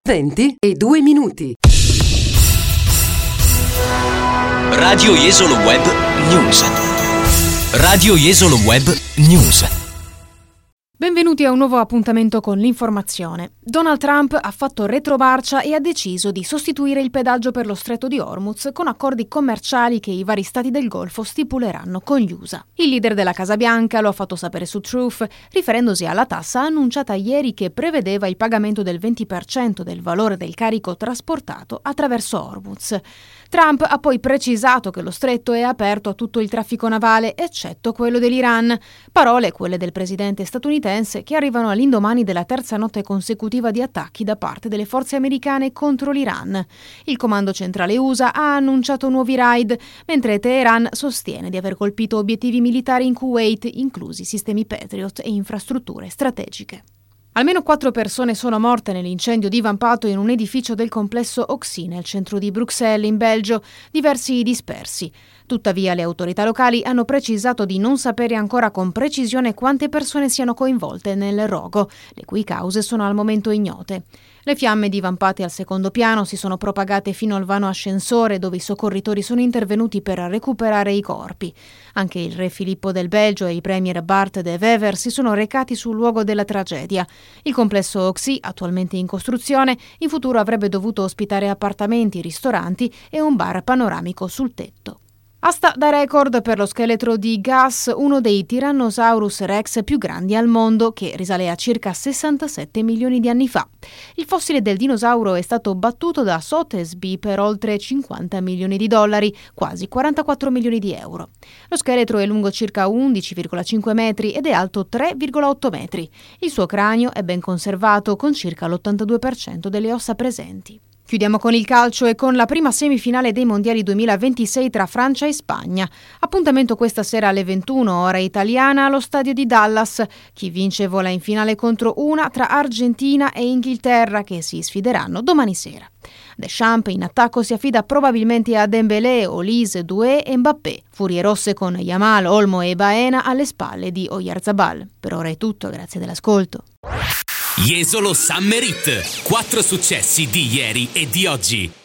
20 e 2 minuti. Radio Jesolo Web News. Radio Jesolo Web News. Benvenuti a un nuovo appuntamento con l'informazione. Donald Trump ha fatto retromarcia e ha deciso di sostituire il pedaggio per lo stretto di Hormuz con accordi commerciali che i vari stati del Golfo stipuleranno con gli USA. Il leader della Casa Bianca lo ha fatto sapere su Truth, riferendosi alla tassa annunciata ieri che prevedeva il pagamento del 20% del valore del carico trasportato attraverso Hormuz. Trump ha poi precisato che lo stretto è aperto a tutto il traffico navale, eccetto quello dell'Iran. Parole, quelle del presidente statunitense, che arrivano all'indomani della terza notte consecutiva di attacchi da parte delle forze americane contro l'Iran. Il comando centrale USA ha annunciato nuovi raid, mentre Teheran sostiene di aver colpito obiettivi militari in Kuwait, inclusi sistemi Patriot e infrastrutture strategiche. Almeno 4 persone sono morte nell'incendio divampato in un edificio del complesso Oxy nel centro di Bruxelles, in Belgio, diversi dispersi. Tuttavia le autorità locali hanno precisato di non sapere ancora con precisione quante persone siano coinvolte nel rogo, le cui cause sono al momento ignote. Le fiamme divampate al secondo piano si sono propagate fino al vano ascensore, dove i soccorritori sono intervenuti per recuperare i corpi. Anche il re Filippo del Belgio e il premier Bart de Wever si sono recati sul luogo della tragedia. Il complesso Oxy, attualmente in costruzione, in futuro avrebbe dovuto ospitare appartamenti, ristoranti e un bar panoramico sul tetto. Asta da record per lo scheletro di Gus, uno dei Tyrannosaurus Rex più grandi al mondo, che risale a circa 67 milioni di anni fa. Il fossile del dinosauro è stato battuto da Sotheby per oltre 50 milioni di dollari, quasi 44 milioni di euro. Lo scheletro è lungo circa 11,5 metri ed è alto 3,8 metri. Il suo cranio è ben conservato, con circa l'82% delle ossa presenti. Chiudiamo con il calcio e con la prima semifinale dei Mondiali 2026 tra Francia e Spagna. Appuntamento questa sera alle 21, ora italiana, allo stadio di Dallas. Chi vince vola in finale contro una tra Argentina e Inghilterra, che si sfideranno domani sera. Deschamps in attacco si affida probabilmente a Dembélé, Olise, Doué e Mbappé. Furie rosse con Yamal, Olmo e Baena alle spalle di Oyarzabal. Per ora è tutto, grazie dell'ascolto. Jesolo Summer Hit. 4 successi di ieri e di oggi.